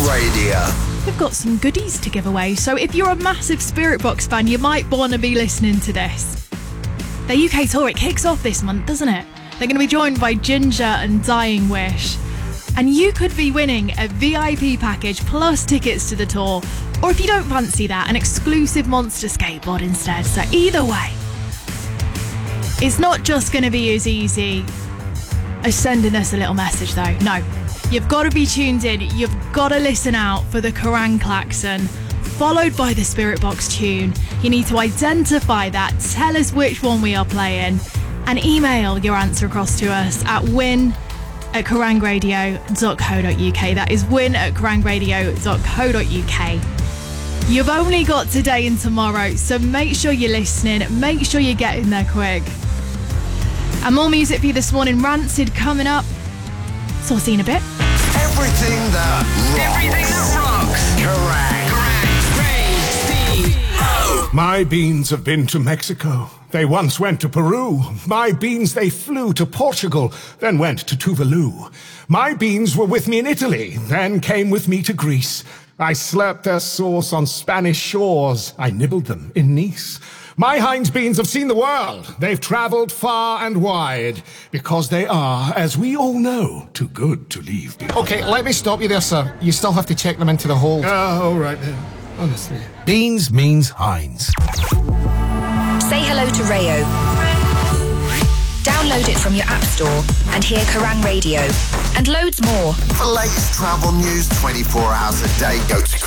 Radio. We've got some goodies to give away, so if you're a massive Spirit Box fan, you might want to be listening to this. Their UK tour, it kicks off this month, doesn't it? They're going to be joined by Ginger and Dying Wish. And you could be winning a VIP package plus tickets to the tour. Or if you don't fancy that, an exclusive Monster skateboard instead. So either way, it's not just going to be as easy as sending us a little message though. No, you've got to be tuned in. You've got to listen out for the Kerrang klaxon, followed by the Spirit Box tune. You need to identify that, tell us which one we are playing, and email your answer across to us at win@kerrangradio.co.uk. That is win@kerrangradio.co.uk. You've only got today and tomorrow, so make sure you're listening, make sure you're getting there quick. And more music for you this morning. Rancid coming up. So I'll see you in a bit. Everything that rocks. Kerrang. My beans have been to Mexico. They once went to Peru. My beans, they flew to Portugal, then went to Tuvalu. My beans were with me in Italy, then came with me to Greece. I slurped their sauce on Spanish shores. I nibbled them in Nice. My Heinz beans have seen the world. They've travelled far and wide, because they are, as we all know, too good to leave behind. Okay, let me stop you there, sir. You still have to check them into the hold. All right then. Honestly. Beans means Heinz. Say hello to Rayo. Download it from your app store and hear Kerrang Radio and loads more. For latest travel news 24 hours a day, go to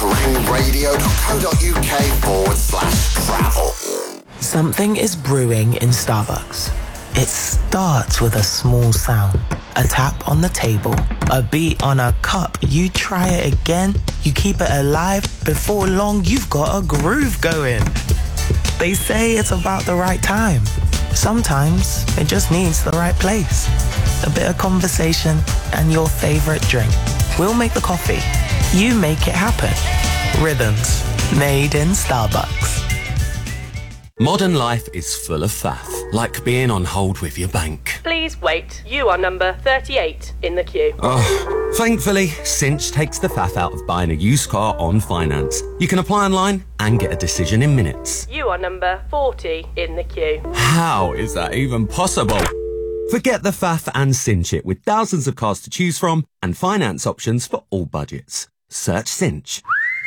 kerrangradio.co.uk/travel. Something is brewing in Starbucks. It starts with a small sound, a tap on the table, a beat on a cup. You try it again, you keep it alive. Before long, you've got a groove going. They say it's about the right time. Sometimes it just needs the right place. A bit of conversation and your favorite drink. We'll make the coffee. You make it happen. Rhythms made in Starbucks. Modern life is full of faff, like being on hold with your bank. Please wait. You are number 38 in the queue. Oh, thankfully, Cinch takes the faff out of buying a used car on finance. You can apply online and get a decision in minutes. You are number 40 in the queue. How is that even possible? Forget the faff and Cinch it with thousands of cars to choose from and finance options for all budgets. Search Cinch.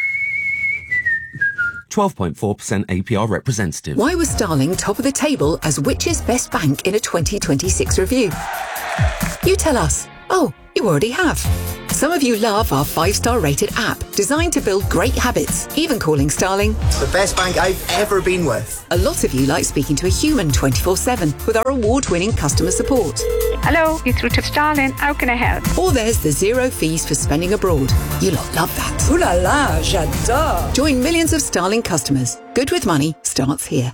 12.4% APR representative. Why was Starling top of the table as Which's best bank in a 2026 review? You tell us. Oh, you already have. Some of you love our 5-star rated app, designed to build great habits, even calling Starling the best bank I've ever been with. A lot of you like speaking to a human 24/7 with our award-winning customer support. Hello, you're through to Starling. How can I help? Or there's the 0 fees for spending abroad. You lot love that. Ooh la la, j'adore. Join millions of Starling customers. Good with money starts here.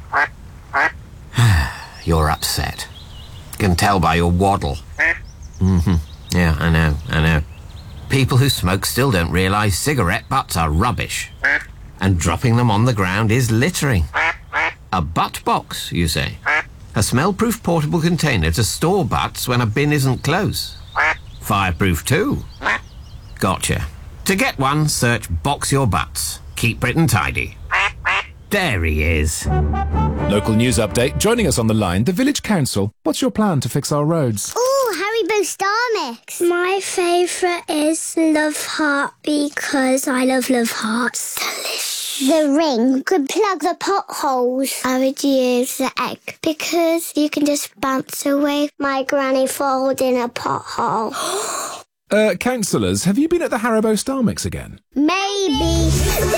You're upset. Can tell by your waddle. Yeah, I know. People who smoke still don't realise cigarette butts are rubbish. And dropping them on the ground is littering. A butt box, you say? A smell-proof portable container to store butts when a bin isn't close. Fireproof too. Gotcha. To get one, search Box Your Butts. Keep Britain tidy. There he is. Local news update. Joining us on the line, the Village Council. What's your plan to fix our roads? Ooh, Haribo Star Mix. My favourite is Love Heart because I love Hearts. Delicious. The ring could plug the potholes. I would use the egg because you can just bounce away my granny falling in a pothole. Councillors, have you been at the Haribo Star Mix again? Maybe.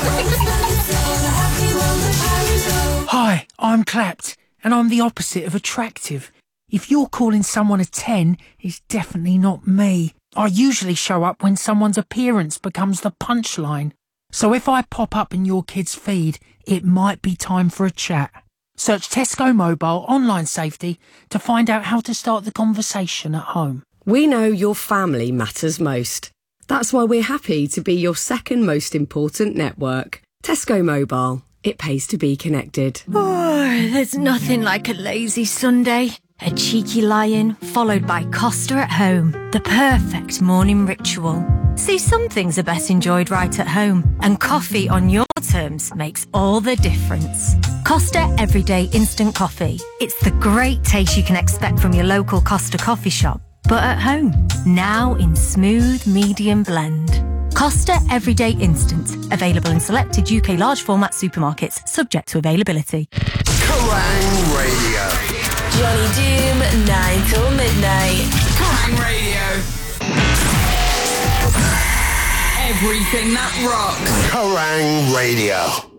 Hi, I'm clapped, and I'm the opposite of attractive. If you're calling someone a 10, it's definitely not me. I usually show up when someone's appearance becomes the punchline. So if I pop up in your kid's feed, it might be time for a chat. Search Tesco Mobile Online Safety to find out how to start the conversation at home. We know your family matters most. That's why we're happy to be your second most important network. Tesco Mobile. It pays to be connected. Oh, there's nothing like a lazy Sunday. A cheeky lie-in, followed by Costa at home. The perfect morning ritual. See, some things are best enjoyed right at home, and coffee on your terms makes all the difference. Costa Everyday Instant Coffee. It's the great taste you can expect from your local Costa coffee shop, but at home. Now in smooth medium blend. Costa Everyday Instant. Available in selected UK large format supermarkets, subject to availability. Kerrang Radio. Johnny Doom, 9 till midnight. Kerrang Radio. Everything that rocks. Kerrang Radio.